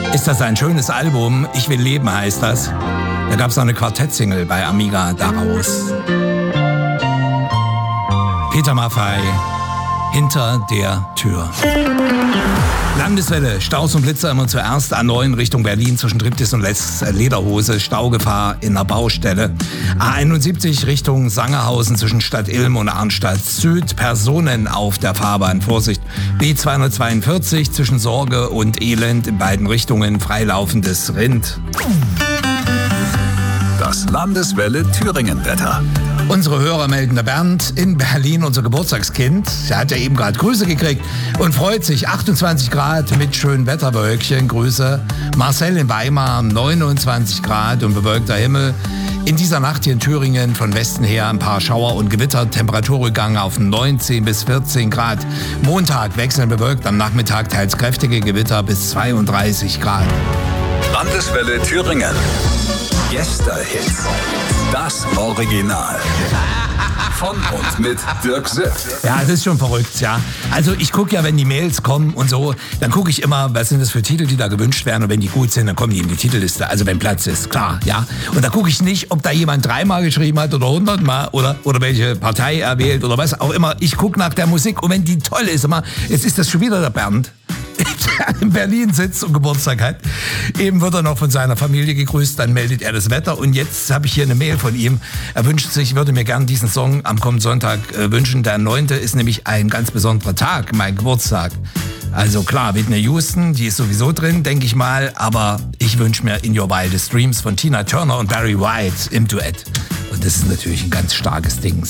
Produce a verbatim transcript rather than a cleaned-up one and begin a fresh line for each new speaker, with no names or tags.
ist das ein schönes Album. Ich will leben heißt das. Da gab es noch eine Quartett-Single bei Amiga daraus. Peter Maffay, Hinter der Tür. Landeswelle, Staus und Blitzer immer zuerst A neun Richtung Berlin zwischen Triptis und Les Lederhose, Staugefahr in der Baustelle. A einundsiebzig Richtung Sangerhausen zwischen Stadt Ilm und Arnstadt Süd, Personen auf der Fahrbahn, Vorsicht. B zweihundertzweiundvierzig zwischen Sorge und Elend in beiden Richtungen, freilaufendes Rind.
Das Landeswelle Thüringen-Wetter.
Unsere Hörer melden, der Bernd in Berlin, unser Geburtstagskind, der hat ja eben gerade Grüße gekriegt und freut sich. achtundzwanzig Grad mit schönen Wetterwölkchen. Grüße. Marcel in Weimar, neunundzwanzig Grad und bewölkter Himmel. In dieser Nacht hier in Thüringen von Westen her ein paar Schauer und Gewitter. Temperaturrückgang auf neunzehn bis vierzehn Grad. Montag wechselnd bewölkt, am Nachmittag teils kräftige Gewitter bis zweiunddreißig Grad.
Landeswelle Thüringen. Gästehits. Das Original. Von und mit Dirk Sipp.
Ja, das ist schon verrückt, ja. Also ich gucke ja, wenn die Mails kommen und so, dann gucke ich immer, was sind das für Titel, die da gewünscht werden. Und wenn die gut sind, dann kommen die in die Titelliste. Also wenn Platz ist, klar, ja. Und da gucke ich nicht, ob da jemand dreimal geschrieben hat oder hundertmal oder, oder welche Partei er wählt oder was auch immer. Ich gucke nach der Musik und wenn die toll ist, immer, jetzt ist das schon wieder der Bernd, der in Berlin sitzt und Geburtstag hat. Eben wird er noch von seiner Familie gegrüßt, dann meldet er das Wetter und jetzt habe ich hier eine Mail von ihm. Er wünscht sich, würde mir gerne diesen Song am kommenden Sonntag äh, wünschen. Der neunte ist nämlich ein ganz besonderer Tag, mein Geburtstag. Also klar, Whitney Houston, die ist sowieso drin, denke ich mal, aber ich wünsche mir In Your Wildest Dreams von Tina Turner und Barry White im Duett. Und das ist natürlich ein ganz starkes Ding.